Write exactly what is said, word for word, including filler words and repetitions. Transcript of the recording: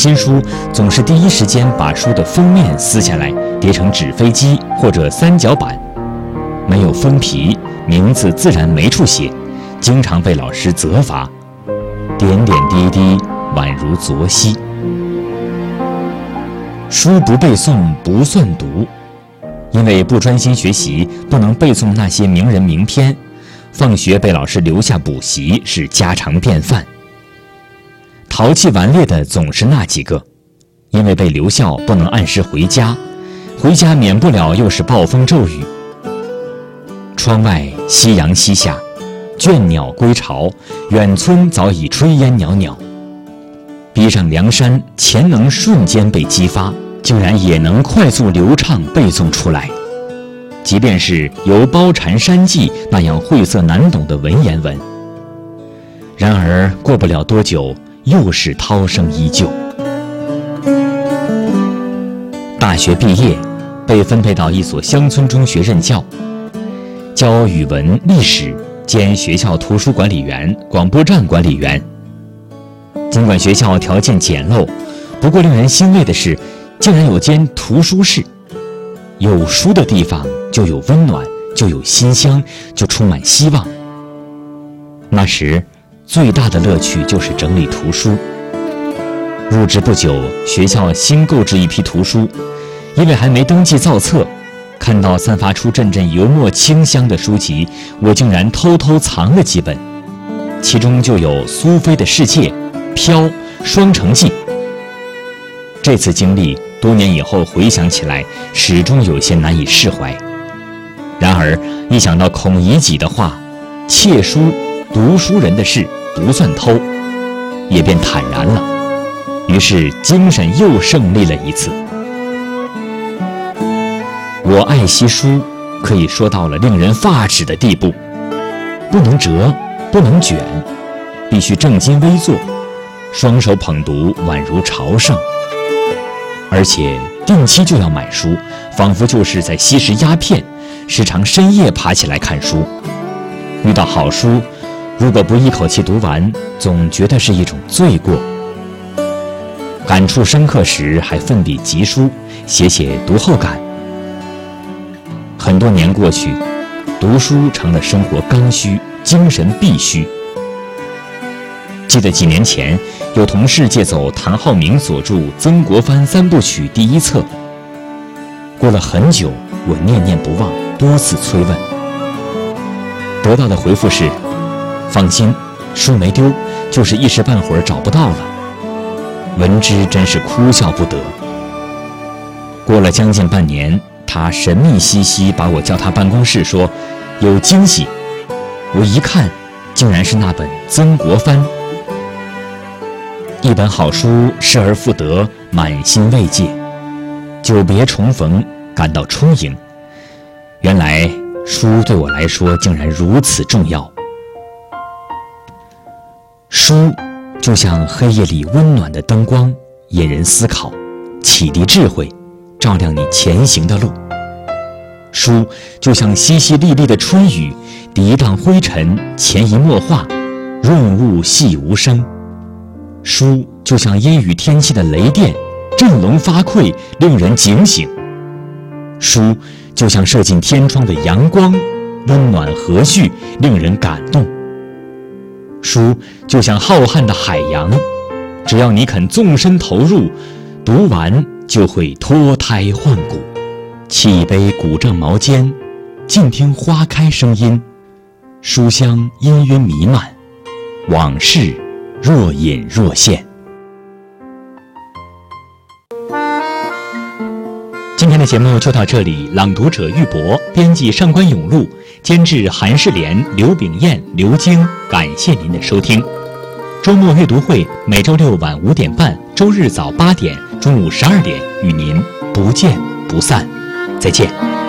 新书总是第一时间把书的封面撕下来，叠成纸飞机或者三角板，没有封皮，名字自然没处写，经常被老师责罚，点点滴滴宛如昨夕。书不背诵不算读，因为不专心学习，不能背诵那些名人名篇，放学被老师留下补习是家常便饭。淘气顽劣的总是那几个，因为被留校不能按时回家，回家免不了又是暴风骤雨。窗外夕阳西下，倦鸟归巢，远村早已炊烟袅袅。逼上梁山，潜能瞬间被激发，竟然也能快速流畅背诵出来。即便是由包禅山记那样晦涩难懂的文言文，然而过不了多久，又是涛声依旧。大学毕业，被分配到一所乡村中学任教，教语文、历史，兼学校图书管理员、广播站管理员。尽管学校条件简陋，不过令人欣慰的是，竟然有间图书室。有书的地方就有温暖，就有馨香，就充满希望。那时最大的乐趣就是整理图书。入职不久，学校新购置一批图书，因为还没登记造册，看到散发出阵阵油墨清香的书籍，我竟然偷偷藏了几本，其中就有苏菲的世界、飘、双城记。这次经历多年以后回想起来，始终有些难以释怀。然而一想到孔乙己的话，窃书读书人的事不算偷，也便坦然了，于是精神又胜利了一次。我爱惜书可以说到了令人发指的地步，不能折，不能卷，必须正襟危坐，双手捧读宛如朝圣，而且定期就要买书，仿佛就是在吸食鸦片，时常深夜爬起来看书。遇到好书，如果不一口气读完，总觉得是一种罪过。感触深刻时，还奋笔疾书，写写读后感。很多年过去，读书成了生活刚需，精神必须。记得几年前，有同事借走谭浩明所著《曾国藩三部曲》第一册。过了很久，我念念不忘，多次催问，得到的回复是：放心，书没丢，就是一时半会儿找不到了。闻之真是哭笑不得。过了将近半年，他神秘兮兮把我叫他办公室，说有惊喜。我一看，竟然是那本《曾国藩》。一本好书，失而复得，满心慰藉；久别重逢，感到充盈。原来书对我来说竟然如此重要。书就像黑夜里温暖的灯光，引人思考，启迪智慧，照亮你前行的路。书就像淅淅沥沥的春雨，涤荡灰尘，潜移默化，润物细无声。书就像阴雨天气的雷电，振聋发聩，令人警醒。书就像射进天窗的阳光，温暖和煦，令人感动。书就像浩瀚的海洋，只要你肯纵身投入，读完就会脱胎换骨。沏一杯古正毛尖，静听花开声音，书香氤氲弥漫，往事若隐若现。今天的节目就到这里，朗读者玉博，编辑上官永禄，监制韩世莲、刘炳燕、刘晶。感谢您的收听。周末阅读会每周六晚五点半，周日早八点，中午十二点，与您不见不散。再见。